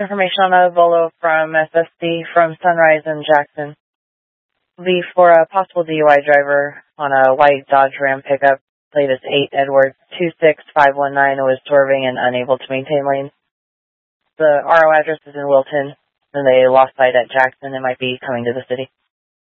Information on a Volo from SSD from Sunrise in Jackson. Leave for a possible DUI driver on a white Dodge Ram pickup, plate is 8 Edward 26519, who is swerving and unable to maintain lanes. The RO address is in Wilton, and they lost sight at Jackson and might be coming to the city.